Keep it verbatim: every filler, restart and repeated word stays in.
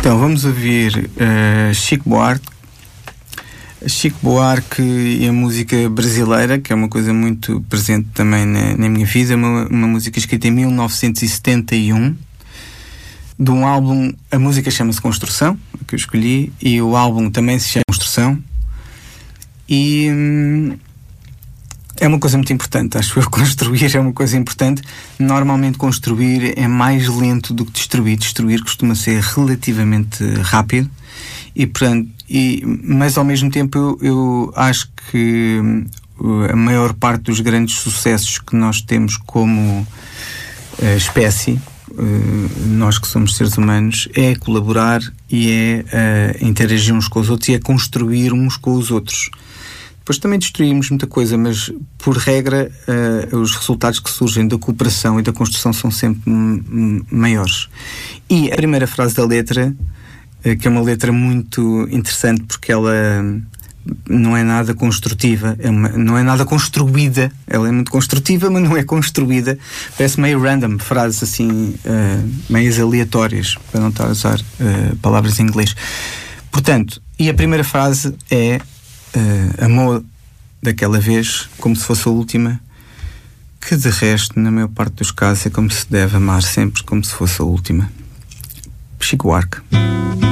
Então vamos ouvir uh, Chico Buarque. Chico Buarque e a música brasileira, que é uma coisa muito presente também na, na minha vida, uma, uma música escrita em mil novecentos e setenta e um, de um álbum. A música chama-se Construção, que eu escolhi, e o álbum também se chama Construção, e hum, é uma coisa muito importante, acho eu. Construir é uma coisa importante. Normalmente construir é mais lento do que destruir. Destruir costuma ser relativamente rápido, e portanto, e, mas ao mesmo tempo eu, eu acho que a maior parte dos grandes sucessos que nós temos como uh, espécie, uh, nós que somos seres humanos, é colaborar e é uh, interagir uns com os outros e é construir uns com os outros. Depois também destruímos muita coisa, mas por regra uh, os resultados que surgem da cooperação e da construção são sempre m- m- maiores. E a primeira frase da letra, uh, que é uma letra muito interessante porque ela não é nada construtiva, é uma, não é nada construída. Ela é muito construtiva, mas não é construída. Parece meio random, frases assim uh, meias aleatórias, para não estar a usar uh, palavras em inglês. Portanto, e a primeira frase é: Uh, amou daquela vez como se fosse a última, que de resto, na maior parte dos casos, é como se deve amar sempre como se fosse a última. Chico Buarque.